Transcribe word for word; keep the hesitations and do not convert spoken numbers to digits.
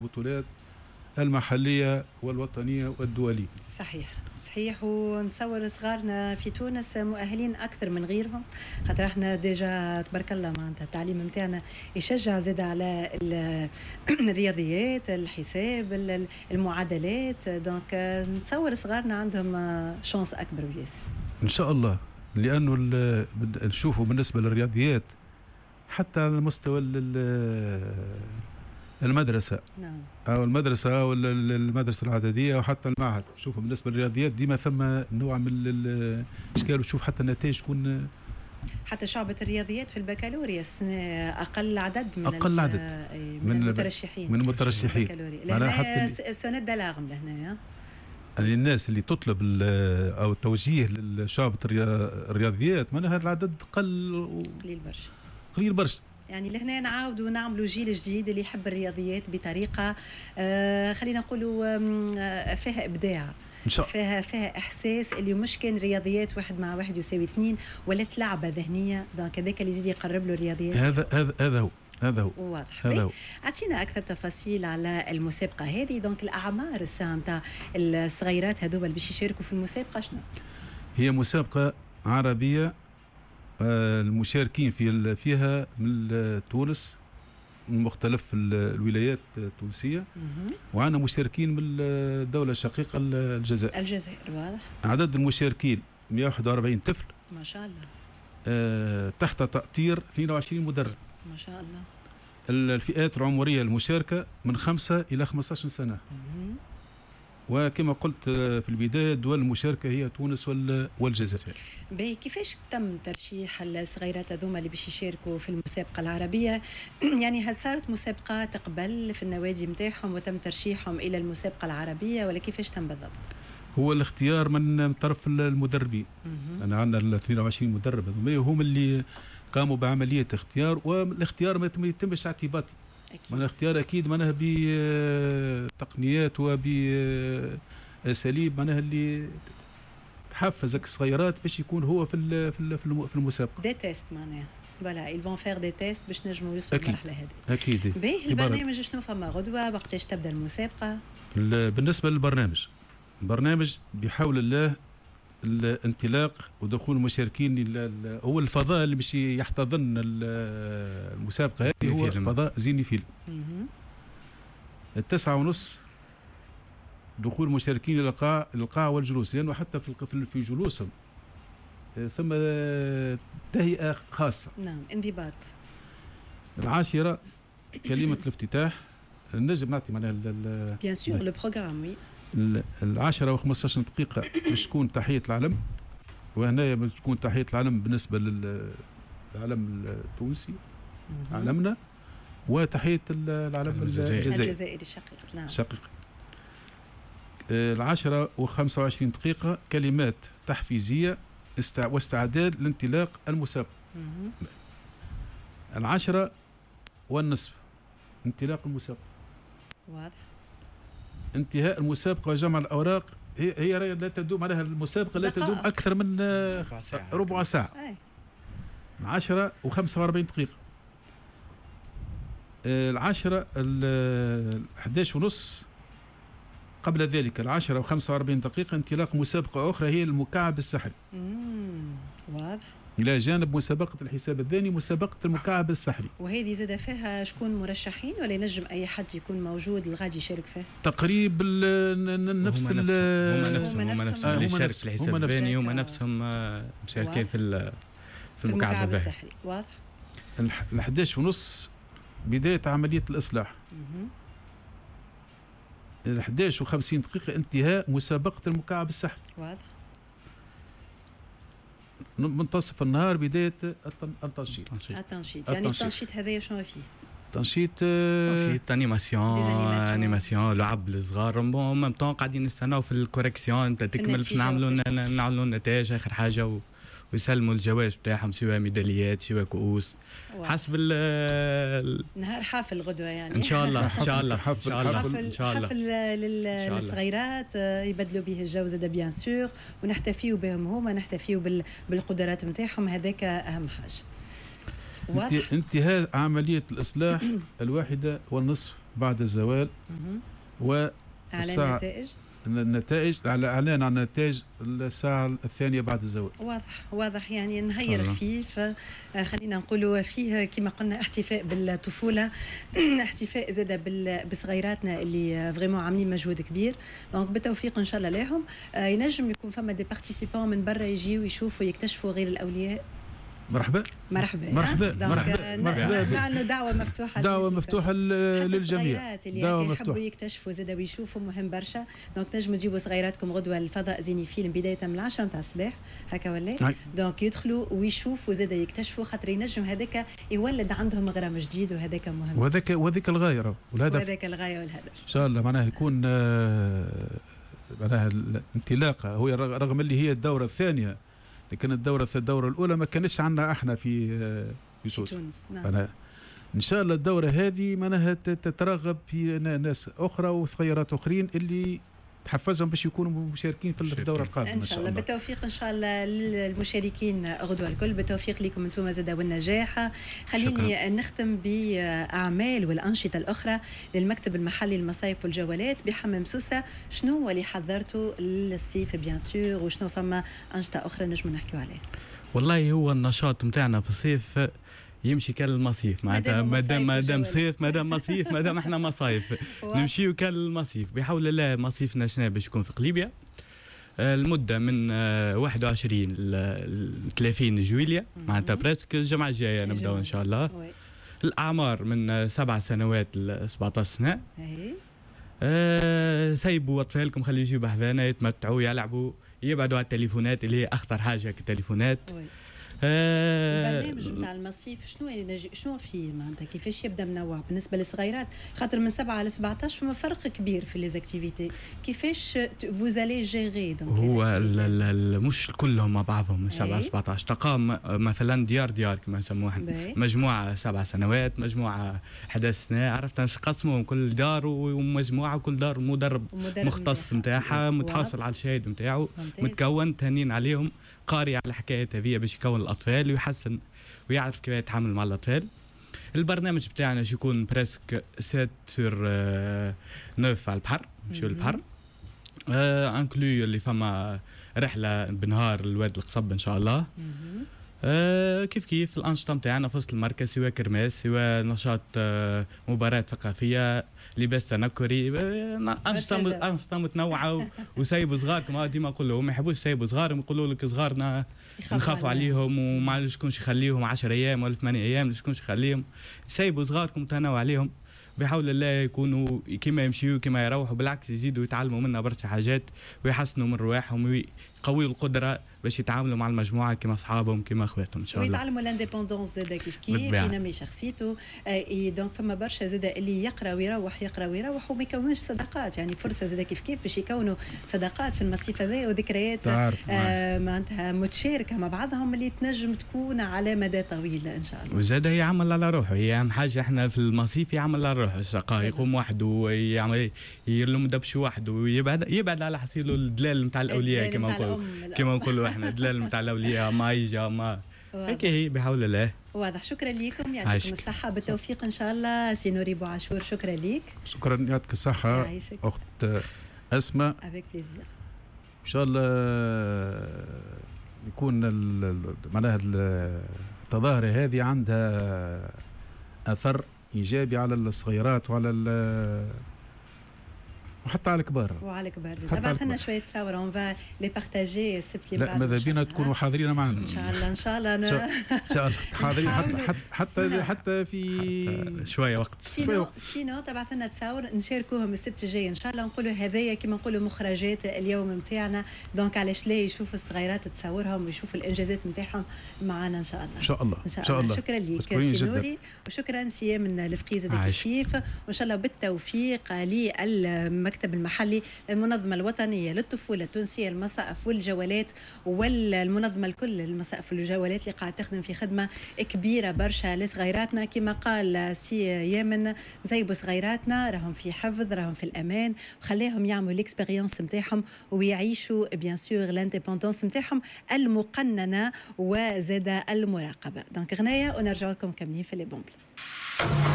البطولات المحلية والوطنية والدولية. صحيح صحيح، ونتصور صغارنا في تونس مؤهلين أكثر من غيرهم، خاطر احنا ديجا تبارك الله معناتها التعليم متاعنا يشجع زاد على الرياضيات، الحساب، المعادلات، دونك نتصور صغارنا عندهم شانس أكبر بياسر إن شاء الله، لأنه نشوفوا بالنسبة للرياضيات حتى على مستوى المدرسة نعم. أو المدرسة أو المدرسة العددية أو حتى المعهد، شوفوا بالنسبة للرياضيات ديما ثم نوع من الإشكال، وتشوف حتى النتائج تكون حتى شعبة الرياضيات في البكالوريوس أقل عدد من أقل عدد من, من المترشحين من المترشحين لهنا سند دلاغم لهنا يعني الناس اللي تطلب أو توجيه لشعبة الرياضيات من هذا العدد قل قليل برشا قليل برشا يعني لهنا نعاودوا نعملوا جيل جديد اللي يحب الرياضيات بطريقة آه خلينا نقولوا آه فيها إبداع، إن شاء فيها فيها إحساس اللي مش كان رياضيات واحد مع واحد يساوي اثنين ولا لعبة ذهنية، دونك هذاك اللي يزيد يقرب له الرياضيات. هذا هذا هذا هو هذا هو واضح. هذا هو. أعطينا أكثر تفاصيل على المسابقة هذه، دونك الأعمار الساعة نتاع الصغيرات هذوما اللي باش يشاركوا في المسابقة شنو؟ هي مسابقة عربية، المشاركين في فيها من تونس من مختلف الولايات التونسية، وعندنا مشاركين من الدولة الشقيقة الجزائر. الجزائر واضح. عدد المشاركين مئة وواحد وأربعين طفل ما شاء الله، آه تحت تأطير اثنين وعشرين مدرب ما شاء الله. الفئات العمرية المشاركة من خمسة إلى خمسة عشر سنة. مم. وكما قلت في البداية دول المشاركة هي تونس والجزائر. باهي، كيفاش تم ترشيح الصغيرات هذوما اللي باش يشاركوا في المسابقة العربية؟ يعني هل صارت مسابقات قبل في النوادي متاعهم وتم ترشيحهم إلى المسابقة العربية ولا كيفاش تم بالضبط؟ هو الاختيار من طرف المدربين. أنا عندنا اثنين وعشرين مدرب هذوما هم اللي قاموا بعملية اختيار، والاختيار ما يتمش اعتباطي. معناها اختيار اكيد معناها بتقنيات وباساليب معناها اللي تحفزك الصغيرات باش يكون هو في في المسابقه. دي تيست معناها فوالا ils vont faire des tests باش نجموا يوصلوا للمرحله هذه. اكيد. باهي، البرنامج شنو فما غدوه وقتاش تبدا المسابقه؟ بالنسبه للبرنامج، البرنامج بحول الله الانطلاق ودخول المشاركين هو الفضاء اللي باش يحتضن المسابقه هذه هو فضاء زيني فيلم. التسعة ونص دخول المشاركين الى القاعه القاعه والجلوس، لانه حتى في في جلوسهم ثم تهيئه خاصه. نعم، انضباط. العاشره كلمه الافتتاح، نجم نعطي معناها بيان سور لو بروغرام. وي العاشرة وخمسة عشر دقيقة باش تكون تحية العلم، وهنا بتكون تحية العلم بالنسبة للعلم التونسي علمنا، وتحية العلم الجزائري الجزائري الشقيق. نعم شقيق. العاشرة وخمسة وعشرين دقيقة كلمات تحفيزية واستعداد لانطلاق المسابقة. العاشرة والنصف انطلاق المسابقة. واضح. انتهاء المسابقة وجمع الأوراق، هي هي لا تدوم عليها المسابقة، لا تدوم أكثر من ربع ساعة. العشرة وخمسة وأربعين دقيقة. العشرة الحداش ونص قبل ذلك العشرة وخمسة وأربعين دقيقة انطلاق مسابقة أخرى هي المكعب السحري. واضح. إلى جانب مسابقة الحساب الذهني مسابقة المكعب السحري، وهذه زاد فيها شكون مرشحين ولا ينجم أي حد يكون موجود الغادي يشارك فيه؟ تقريبا نفس هم نفسهم هم نفسهم اللي يشارك في الحساب الذهني هم نفسهم مشاركين في في المكعب السحري. واضح. الحداش ونص بداية عملية الإصلاح. الحداش وخمسين دقيقة انتهاء مسابقة المكعب السحري. واضح. منتصف النهار بداية التنشيط. التنشيط يعني التنشيط هذايا شنو فيه؟ تنشيط تنشيط انيماسيون انيماسيون لعب الصغار ميم طون قاعدين نستناو في الكوريكسيون تكمل باش نعملوا نعملوا النتائج اخر حاجه و... ويسلموا الجوائز بتاعهم سواء ميداليات سواء كؤوس حسب ال نهار حافل غدوه يعني ان شاء الله ان شاء الله حفل ان شاء الله حفل, ان شاء الله. حفل للصغيرات يبدلوا به الجو زاد بيان سور ونحتفيوا بهم هما نحتفيوا بالقدرات نتاعهم هذاك اهم حاجه. انتهاء عمليه الاصلاح الواحده والنصف بعد الزوال. و اعلان النتائج النتائج على اعلان عن النتائج الساعه الثانيه بعد الزوال. واضح واضح يعني نهير خفيف. خلينا نقولوا فيه كما قلنا احتفاء بالطفوله، احتفاء زاده بصغيراتنا اللي فريمون عاملين مجهود كبير. دونك بالتوفيق ان شاء الله لهم. ينجم يكون فما دي بارتيسيبون من برا يجيو يشوفوا يكتشفوا غير الاولياء. مرحبا مرحبا مرحبا مرحبا مرحبا نعلنوا دعوه مفتوحه دعوه مفتوحه للجميع. دعوه مفتوحه يحبوا يكتشفوا زاد ويشوفوا مهم برشا. دونك تنجموا تجيبوا صغيراتكم غدوه الفضاء زيني فيلم بدايه من العشرة نتاع الصباح هكا ولا. دونك يدخلوا ويشوفوا زاد يكتشفوا خاطر ينجم هذاك يولد عندهم غرام جديد وهذاك مهم. وهذاك وهذيك الغايه والهدف. وهذاك الغايه والهدف ان شاء الله معناها يكون معناها الانطلاقه هو رغم اللي هي الدوره الثانيه، لكن الدورة الدورة الأولى ما كانتش عندنا احنا في في تونس. نعم. إن شاء الله الدورة هذه معناها تترغب في ناس أخرى وصغيرات أخرين اللي تحفزهم باش يكونوا مشاركين في الدورة القادمة إن شاء الله. بالتوفيق إن شاء الله للمشاركين غدوة الكل، بالتوفيق لكم أنتم زادا والنجاح. خليني شكرا. نختم بأعمال والأنشطة الأخرى للمكتب المحلي للمصايف والجولات بحمام سوسة. شنو اللي حضرته للصيف بيان سور، وشنو فما أنشطة أخرى نجم نحكيو عليه؟ والله هو النشاط متاعنا في الصيف يمشي كالمصيف معناتها مادام مادام صيف مادام مصيف مادام احنا مصايف نمشيو كالمصيف بحول الله. مصيفنا شنو باش يكون في قليبية المدة من واحد وعشرين ل ثلاثين جويلية معناتها بريسك الجمعة الجاية نبداو ان شاء الله. الأعمار من سبع سنوات ل سبعطاش سنة. أه سيبوا أطفالكم خليوا يجيبوا حذانا يتمتعوا يلعبوا يبعدوا على التليفونات اللي هي أخطر حاجة كالتليفونات. البرنامج نتاع المصيف شنو يعني شنو فيه معناتها كيفاش يبدا منوع بالنسبه للصغيرات خاطر من سبعة ل سبعطاش فما فرق كبير في ليزاكتيفيتي. كيفاش فوزالي جيري دونك هو مش كلهم مع بعضهم من سبعة ل سبعطاش تقام مثلا ديار ديار كما يسموها مجموعه سبع سنوات مجموعه حداث سنه عرفت نقسموهم كل دار ومجموعه وكل دار مدرب مختص نتاعها متحصل على الشهاده نتاعو متكون تهنين عليهم قاري على الحكايه هذه باش يكون الاطفال ويحسن ويعرف كيف يتعامل مع الاطفال. البرنامج بتاعنا شو يكون بريسك سبعة سور تسعة على البحر مشيو البحر آه انكلو اللي فما رحله بنهار الواد القصب ان شاء الله. آه كيف كيف الانشطه نتاعنا في وسط المركز سواء كرماس سواء نشاط آه مباراه ثقافيه لباس تنكري آه انشطه انشطه متنوعه وسايبوا صغاركم ديما نقول لهم ما يحبوش يسيبوا صغارهم يقولوا لك صغارنا نخافوا عليهم وما شكونش يخليهم عشرة ايام ولا ثمانية ايام شكونش يخليهم. سايبوا صغاركم تهنوا عليهم بحول الله يكونوا كما يمشيوا كما يروحوا بالعكس يزيدوا يتعلموا منا برشا حاجات ويحسنوا من رواحهم ويقويوا القدره باش يتعاملوا مع المجموعه كما اصحابهم كما اخواتهم ان شاء الله. ويتعلموا الانديبوندونس زاده كيف كيف ينمي شخصيته. آه دونك فما برشا زاده اللي يقرا ويروح يقرا ويروح وما يكونش صداقات يعني فرصه زاده كيف كيف باش يكونوا صداقات في المصيف هذا وذكريات آه معناتها متشاركه مع بعضهم اللي تنجم تكون على مدى طويل ان شاء الله. وزاده يعمل على روحه هي اهم حاجه احنا في المصيف يعمل على روحه الشقاء يقوم وحده ويعمل يرلم دبش وحده ويبعد يبعد على حصيله الدلال نتاع الاولياء كما نقولوا كما نقولوا احنا الدلال نتاع الاولياء ما يجي ما هيك هي بحول الله. واضح. شكرا لكم يعطيكم الصحه بالتوفيق ان شاء الله. سي نوري بوعاشور شكرا لك. شكرا يعطيك الصحه يعيشك. اخت اسماء افيك بليزير. ان شاء الله يكون معناها التظاهره هذه عندها اثر ايجابي على الصغيرات وعلى وحتى على الكبار وعلى الكبار. بعث لنا شويه تصاور اون فا لي بارطاجي السبت اللي بعد. لا ماذا بينا تكونوا حاضرين معنا ان شاء الله ان شاء الله ان شاء الله حاضرين حتى حتى حتى في شويه وقت شويه وقت سينو تبعث لنا تصاور نشاركوهم السبت الجاي ان شاء الله نقولوا هذايا كما نقولوا مخرجات اليوم نتاعنا. دونك علاش لا يشوفوا الصغيرات تصاورهم ويشوفوا الانجازات نتاعهم معنا ان شاء الله ان شاء الله ان شاء الله. شكرا لك سي نوري وشكرا سي من الفقيزه كيف وان شاء الله بالتوفيق للمكتب المكتب المحلي المنظمة الوطنية للطفولة التونسية المصائف والجولات والمنظمة الكل المصائف والجولات اللي قاعد تخدم في خدمة كبيرة برشا لصغيراتنا كما قال سي يامن زيبوا صغيراتنا راهم في حفظ راهم في الأمان وخليهم يعملوا الاكسبيرينس نتاعهم ويعيشوا بيان سور لانديبوندونس نتاعهم المقننة وزاد المراقبة. دونك غناية ونرجع لكم كاملين في لي بومبل.